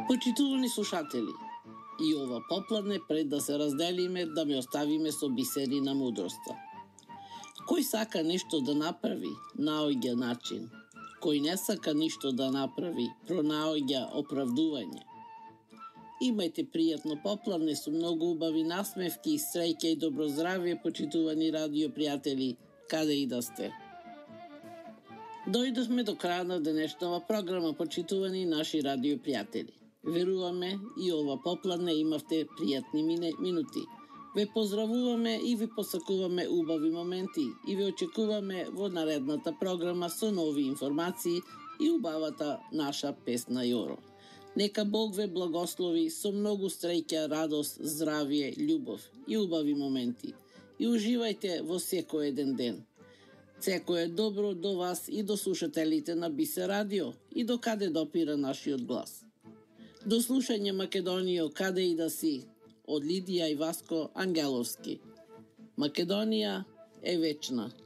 Почитувани слушатели, и ова попладне пред да се разделиме, да ме оставиме со бисери на мудроста. Кој сака нешто да направи, наоѓа начин. Кој не сака ништо да направи, пронаоѓа оправдување. Имајте пријатно попладне со многу убави насмевки, среќа и добро здравје, почитувани радио пријатели, каде и да сте. Дојдовме до крај на денешнава програма, почитувани наши радио пријатели. Веруваме и ова попладне имавте пријатни минути. Ве поздравуваме и ви посакуваме убави моменти и ви очекуваме во наредната програма со нови информации и убавата наша песна Јоро. Нека Бог ве благослови со многу среќа, радост, здравје, љубов и убави моменти. И уживајте во секој еден ден. Секој е добро до вас и до слушателите на Бисе радио и до каде допира нашиот глас. До слушање Македонијо, каде и да си, од Лидија и Васко Ангеловски. Македонија е вечна.